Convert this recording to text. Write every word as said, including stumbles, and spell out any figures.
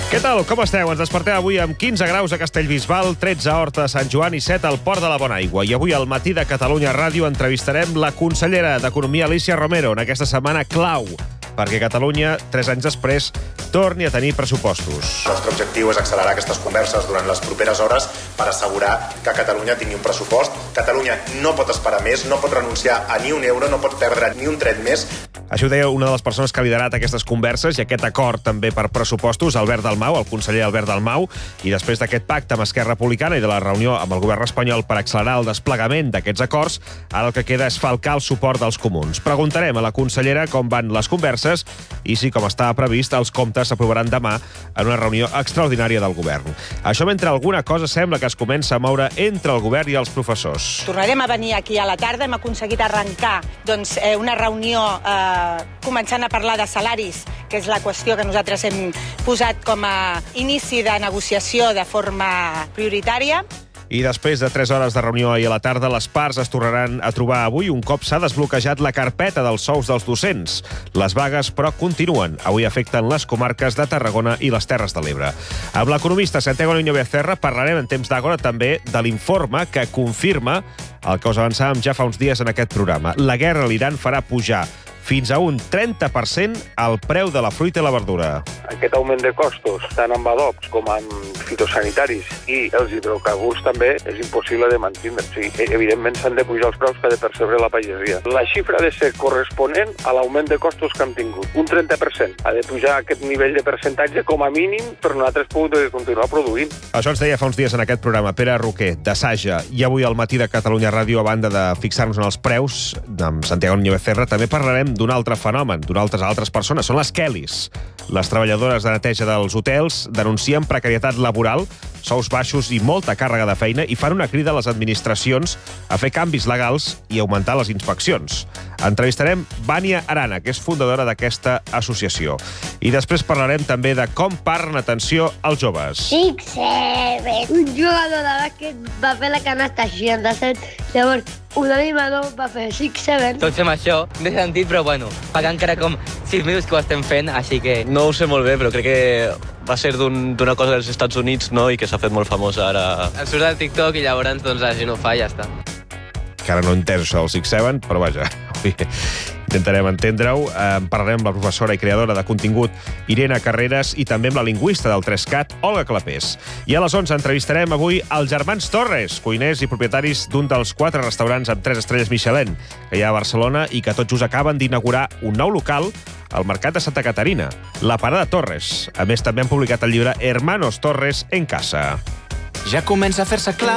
Què tal? Com esteu? Ens despertem avui amb quinze graus a Castellbisbal, tretze a Horta de Sant Joan i set al Port de la Bonaigua. I avui al matí de Catalunya Ràdio entrevistarem la consellera d'Economia, Alícia Romero, en aquesta setmana clau, perquè Catalunya, tres anys després, torni a tenir pressupostos. El nostre objectiu és accelerar aquestes converses durant les properes hores per assegurar que Catalunya tingui un pressupost. Catalunya no pot esperar més, no pot renunciar a ni un euro, no pot perdre ni un tret més. Això ho deia una de les persones que ha liderat aquestes converses i aquest acord també per pressupostos, Albert Dalmau, el conseller Albert Dalmau, i després d'aquest pacte amb Esquerra Republicana i de la reunió amb el govern espanyol per accelerar el desplegament d'aquests acords, ara el que queda és falcar el suport dels comuns. Preguntarem a la consellera com van les converses i si, com estava previst, els comptes s'aprovaran demà en una reunió extraordinària del govern. Això mentre alguna cosa sembla que es comença a moure entre el govern i els professors. Tornarem a venir aquí a la tarda. Hem aconseguit arrencar doncs, eh, una reunió eh, començant a parlar de salaris, que és la qüestió que nosaltres hem posat com a inici de negociació de forma prioritària. I després de tres hores de reunió ahir a la tarda, les parts es tornaran a trobar avui un cop s'ha desbloquejat la carpeta dels sous dels docents. Les vagues, però, continuen. Avui afecten les comarques de Tarragona i les Terres de l'Ebre. Amb l'economista Santiago Niño Becerra parlarem en temps d'Àgora també de l'informe que confirma el que us avançàvem ja fa uns dies en aquest programa. La guerra a l'Iran farà pujar fins a un trenta per cent el preu de la fruita i la verdura. Aquest augment de costos, tant amb adops com amb fitosanitaris i els hidrocarburs també, és impossible de mantindre. O sigui, evidentment s'han de pujar els preus que ha de percebre la pagesia. La xifra ha de ser corresponent a l'augment de costos que han tingut. Un trenta per cent. Ha de pujar aquest nivell de percentatge com a mínim per nosaltres poder continuar produint. Això ens deia fa uns dies en aquest programa Pere Roquer, de Saja. I avui al matí de Catalunya Ràdio, a banda de fixar-nos en els preus, amb Santiago Niño Becerra, també parlarem d'un altre fenomen, d'unes altres persones. Són les Kellys. Les treballadores de neteja dels hotels denuncien precarietat laboral, sous baixos i molta càrrega de feina i fan una crida a les administracions a fer canvis legals i augmentar les inspeccions. Entrevistarem Vània Arana, que és fundadora d'aquesta associació. I després parlarem també de com parlen atenció als joves. Six, seven. Un jugador de bàsquet va fer la canasta seixanta-set, llavors un animador va fer six, seven. Tots fem això, de sentit, però bueno, fa encara com sis mesos que ho estem fent, així que... No ho sé molt bé, però crec que va ser d'una un, cosa dels Estats Units, no?, i que s'ha fet molt famosa ara. El surt del TikTok i llavors doncs, la gent ho fa i ja està. Que ara no he entès això del six seven, però vaja, intentarem entendre-ho. Eh, parlarem amb la professora i creadora de contingut Irene Carreras i també amb la lingüista del tres cat, Olga Clapés. I a les onze entrevistarem avui els germans Torres, cuiners i propietaris d'un dels quatre restaurants amb tres estrelles Michelin que hi ha a Barcelona i que tot just acaben d'inaugurar un nou local al Mercat de Santa Caterina, la Parada Torres. A més, també han publicat el llibre Hermanos Torres en casa. Ja comença a fer-se clar